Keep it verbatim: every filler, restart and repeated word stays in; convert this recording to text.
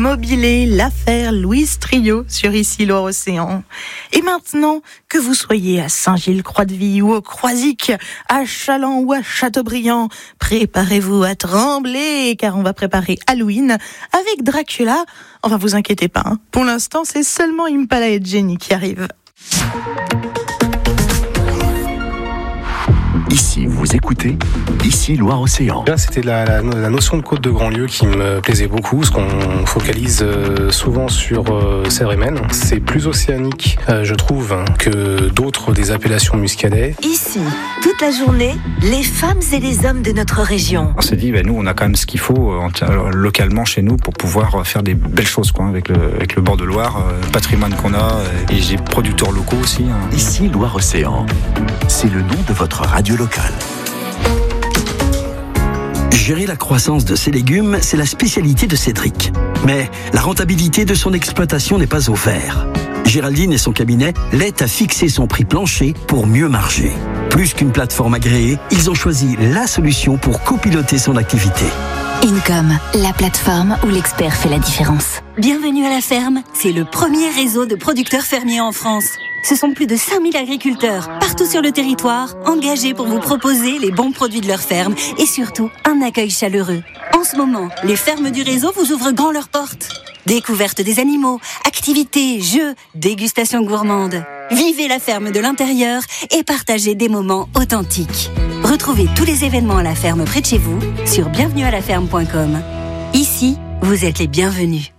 Mobilé, l'affaire Louise Trio sur Ici Loire-Océan. Et maintenant, que vous soyez à Saint-Gilles-Croix-de-Vie ou au Croisic, à Chaland ou à Châteaubriand, préparez-vous à trembler car on va préparer Halloween avec Dracula. Enfin, vous inquiétez pas, hein. Pour l'instant, c'est seulement Impala et Jenny qui arrivent. Ici, vous écoutez Ici Loire-Océan. Là, c'était la, la, la notion de côte de Grandlieu qui me plaisait beaucoup, parce qu'on focalise euh, souvent sur euh, Sèvres et Maine. C'est plus océanique, euh, je trouve, hein, que d'autres des appellations muscadet. Ici, toute la journée, les femmes et les hommes de notre région. On s'est dit, ben, nous, on a quand même ce qu'il faut euh, localement chez nous pour pouvoir faire des belles choses, quoi, avec le, avec le bord de Loire, euh, le patrimoine qu'on a, et des producteurs locaux aussi. Hein. Ici Loire-Océan, c'est le nom de votre radio locale. Gérer la croissance de ses légumes, c'est la spécialité de Cédric. Mais la rentabilité de son exploitation n'est pas au vert. Géraldine et son cabinet l'aident à fixer son prix plancher pour mieux marger. Plus qu'une plateforme agréée, ils ont choisi la solution pour copiloter son activité. Incom, la plateforme où l'expert fait la différence. Bienvenue à la ferme, c'est le premier réseau de producteurs fermiers en France. Ce sont plus de cinq mille agriculteurs, partout sur le territoire, engagés pour vous proposer les bons produits de leur ferme et surtout un accueil chaleureux. En ce moment, les fermes du réseau vous ouvrent grand leurs portes. Découverte des animaux, activités, jeux, dégustation gourmande. Vivez la ferme de l'intérieur et partagez des moments authentiques. Retrouvez tous les événements à la ferme près de chez vous sur bienvenue à la ferme point com. Ici, vous êtes les bienvenus.